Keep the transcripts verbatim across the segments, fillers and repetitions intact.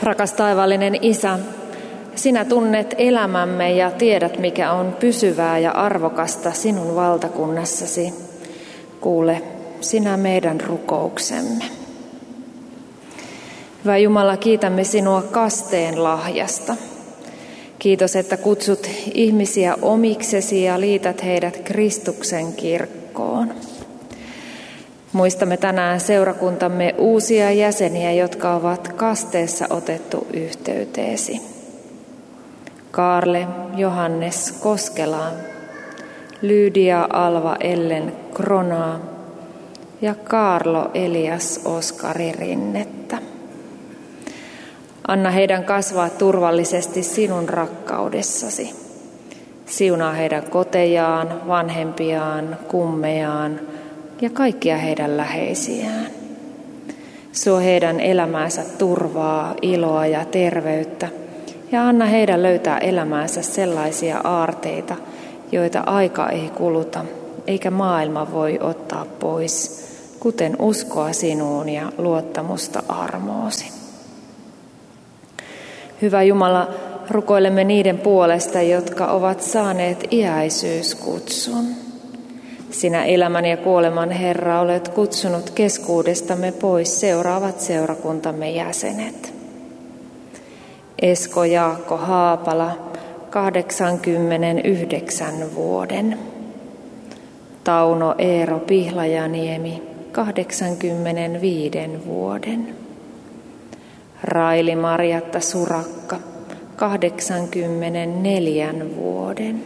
Rakas taivaallinen Isä, sinä tunnet elämämme ja tiedät, mikä on pysyvää ja arvokasta sinun valtakunnassasi. Kuule sinä meidän rukouksemme. Hyvä Jumala, kiitämme sinua kasteen lahjasta. Kiitos, että kutsut ihmisiä omiksesi ja liität heidät Kristuksen kirkkoon. Muistamme tänään seurakuntamme uusia jäseniä, jotka ovat kasteessa otettu yhteyteesi. Kaarle Johannes Koskelaa, Lydia Alva Ellen Kronaa ja Kaarlo Elias Oskari Rinnettä. Anna heidän kasvaa turvallisesti sinun rakkaudessasi. Siunaa heidän kotejaan, vanhempiaan, kummejaan ja kaikkia heidän läheisiään. Suo heidän elämäänsä turvaa, iloa ja terveyttä ja anna heidän löytää elämäänsä sellaisia aarteita, joita aika ei kuluta eikä maailma voi ottaa pois, kuten uskoa sinuun ja luottamusta armoosi. Hyvä Jumala, rukoilemme niiden puolesta, jotka ovat saaneet iäisyyskutsun. Sinä elämän ja kuoleman Herra olet kutsunut keskuudestamme pois seuraavat seurakuntamme jäsenet. Esko Jaakko Haapala, kahdeksankymmentäyhdeksän vuoden. Tauno Eero Pihlajaniemi, kahdeksankymmentäviisi vuoden. Raili Marjatta Surakka, kahdeksankymmentäneljä vuoden.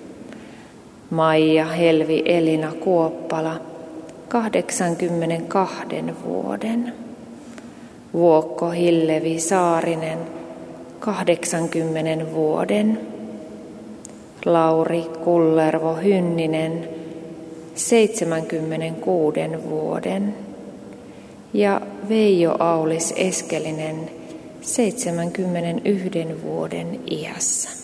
Maija Helvi Elina Kuoppala, kahdeksankymmentäkaksi vuoden. Vuokko Hillevi Saarinen, kahdeksankymmentä vuoden. Lauri Kullervo Hynninen, seitsemänkymmentäkuusi vuoden. Ja Veijo Aulis Eskelinen, seitsemänkymmentäyksi vuoden iässä.